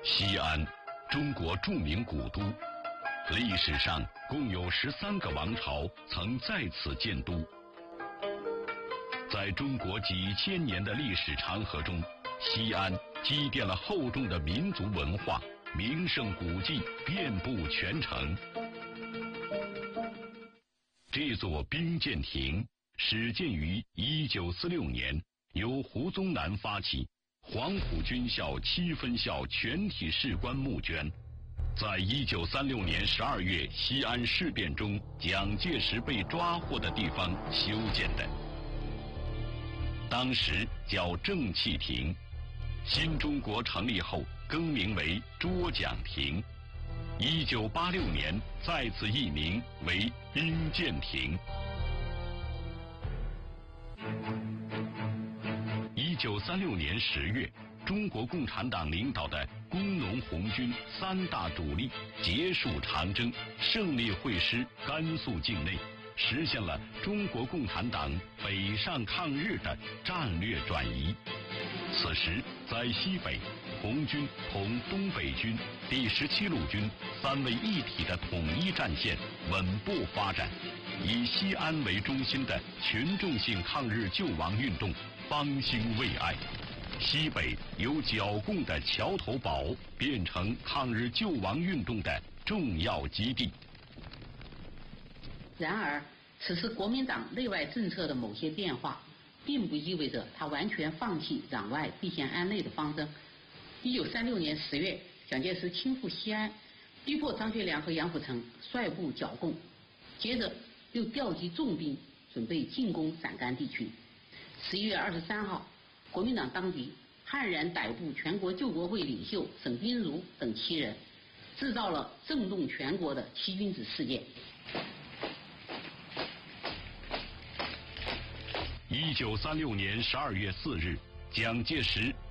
西安，中国著名古都，历史上共有13个王朝曾在此建都。在中国几千年的历史长河中，西安积淀了厚重的民族文化，名胜古迹遍布全城。这座兵舰亭始建于1946年，由胡宗南发起，黄埔军校7分校全体士官募捐，在1936年12月西安事变中蒋介石被抓获的地方修建的。当时叫正气亭，新中国成立后更名为捉蒋亭，1986年再次易名为兵舰亭。1936年10月，中国共产党领导的工农红军3大主力结束长征，胜利会师甘肃境内，实现了中国共产党北上抗日的战略转移。此时，在西北，红军同东北军、第17路军3位一体的统一战线稳步发展，以西安为中心的群众性抗日救亡运动方兴未艾。西北由剿共的桥头堡变成抗日救亡运动的重要基地。 然而，此次国民党内外政策的某些变化，并不意味着他完全放弃攘外必先安内的方针。1936年10月，蒋介石亲赴西安，逼迫张学良和杨虎城率部剿共，接着又调集重兵准备进攻陕甘地区。11月23号，国民党当局悍然逮捕全国救国会领袖沈彬如等7人，制造了震动全国的七君子事件。 1936年12月4日，蒋介石